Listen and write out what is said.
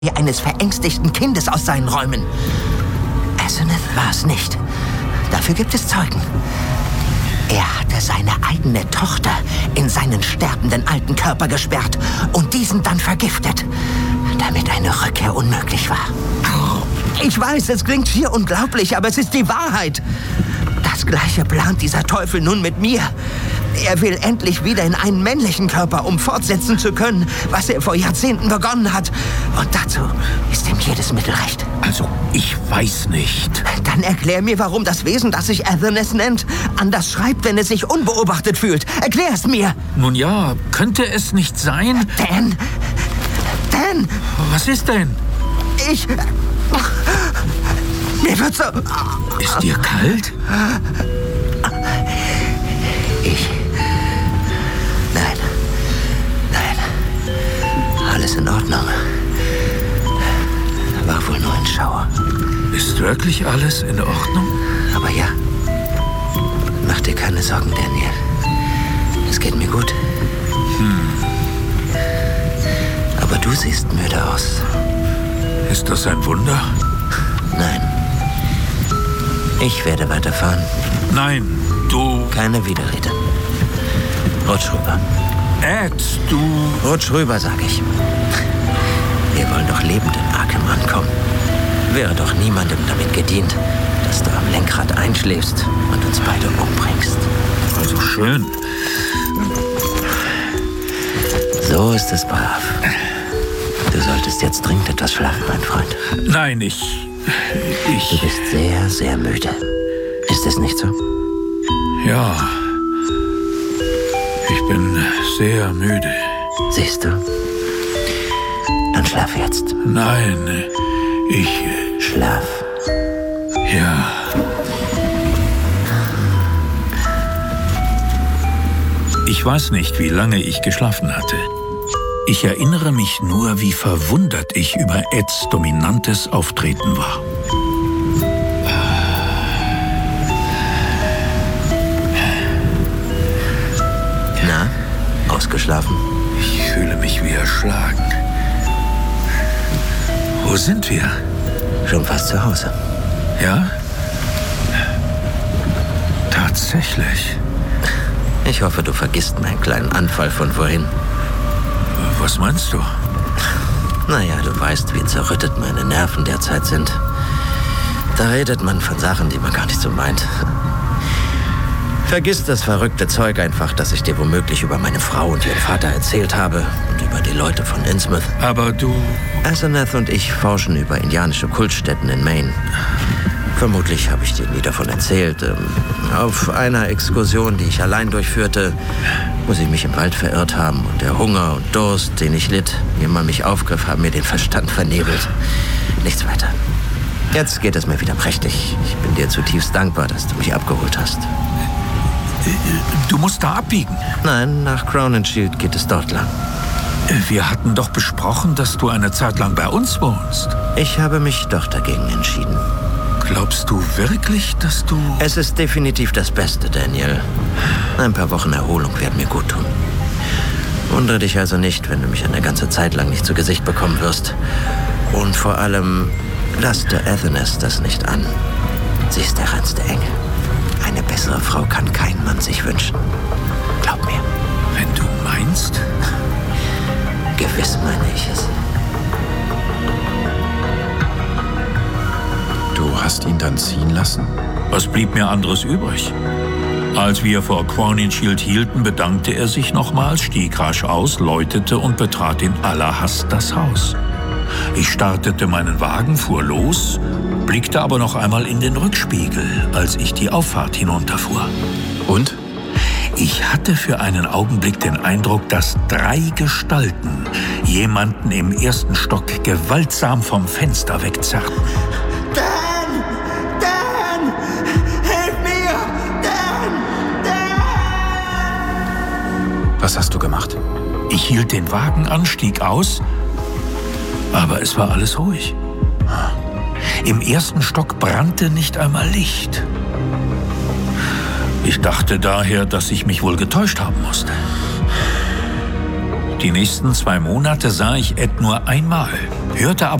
eines verängstigten Kindes aus seinen Räumen. Asenath war es nicht. Dafür gibt es Zeugen. Er hatte seine eigene Tochter in seinen sterbenden alten Körper gesperrt und diesen dann vergiftet, damit eine Rückkehr unmöglich war. Ich weiß, es klingt schier unglaublich, aber es ist die Wahrheit. Das Gleiche plant dieser Teufel nun mit mir. Er will endlich wieder in einen männlichen Körper, um fortsetzen zu können, was er vor Jahrzehnten begonnen hat. Und dazu ist ihm jedes Mittel recht. Also, ich weiß nicht. Dann erklär mir, warum das Wesen, das sich Athenas nennt, anders schreibt, wenn es sich unbeobachtet fühlt. Erklär es mir. Nun ja, könnte es nicht sein? Dan! Was ist denn? Mir wird so... Ist dir kalt? Nein. Alles in Ordnung. War wohl nur ein Schauer. Ist wirklich alles in Ordnung? Aber ja. Mach dir keine Sorgen, Daniel. Es geht mir gut. Aber du siehst müde aus. Ist das ein Wunder? Nein. Ich werde weiterfahren. Nein, du... Keine Widerrede. Rutsch rüber. Ed, du... Rutsch rüber, sag ich. Wir wollen doch lebend in Arkham ankommen. Wäre doch niemandem damit gedient, dass du am Lenkrad einschläfst und uns beide umbringst. Also schön. So ist es brav. Du solltest jetzt dringend etwas schlafen, mein Freund. Nein, Du bist sehr, sehr müde. Ist es nicht so? Ja. Ich bin sehr müde. Siehst du? Dann schlaf jetzt. Nein, Schlaf. Ja. Ich weiß nicht, wie lange ich geschlafen hatte. Ich erinnere mich nur, wie verwundert ich über Eds dominantes Auftreten war. Na, ausgeschlafen? Ich fühle mich wie erschlagen. Wo sind wir? Schon fast zu Hause. Ja? Tatsächlich. Ich hoffe, du vergisst meinen kleinen Anfall von vorhin. Was meinst du? Naja, du weißt, wie zerrüttet meine Nerven derzeit sind. Da redet man von Sachen, die man gar nicht so meint. Vergiss das verrückte Zeug einfach, das ich dir womöglich über meine Frau und ihren Vater erzählt habe und über die Leute von Innsmouth. Aber du... Asenath und ich forschen über indianische Kultstätten in Maine. Vermutlich habe ich dir nie davon erzählt. Auf einer Exkursion, die ich allein durchführte, muss ich mich im Wald verirrt haben. Und der Hunger und Durst, den ich litt, wie man mich aufgriff, haben mir den Verstand vernebelt. Nichts weiter. Jetzt geht es mir wieder prächtig. Ich bin dir zutiefst dankbar, dass du mich abgeholt hast. Du musst da abbiegen. Nein, nach Crown and Shield geht es dort lang. Wir hatten doch besprochen, dass du eine Zeit lang bei uns wohnst. Ich habe mich doch dagegen entschieden. Glaubst du wirklich, dass du... Es ist definitiv das Beste, Daniel. Ein paar Wochen Erholung werden mir gut tun. Wundere dich also nicht, wenn du mich eine ganze Zeit lang nicht zu Gesicht bekommen wirst. Und vor allem, lass der Athenas das nicht an. Sie ist der reinste Engel. Eine bessere Frau kann kein Mann sich wünschen. Glaub mir. Wenn du meinst? Gewiss meine ich es. Du hast ihn dann ziehen lassen? Was blieb mir anderes übrig? Als wir vor Crown and Shield hielten, bedankte er sich nochmals, stieg rasch aus, läutete und betrat in aller Hast das Haus. Ich startete meinen Wagen, fuhr los, blickte aber noch einmal in den Rückspiegel, als ich die Auffahrt hinunterfuhr. Und? Ich hatte für einen Augenblick den Eindruck, dass 3 Gestalten jemanden im 1. Stock gewaltsam vom Fenster wegzerrten. Dan! Hilf mir! Dan! Was hast du gemacht? Ich hielt den Wagen an, stieg aus, aber es war alles ruhig. Im 1. Stock brannte nicht einmal Licht. Ich dachte daher, dass ich mich wohl getäuscht haben musste. Die nächsten 2 Monate sah ich Ed nur einmal, hörte aber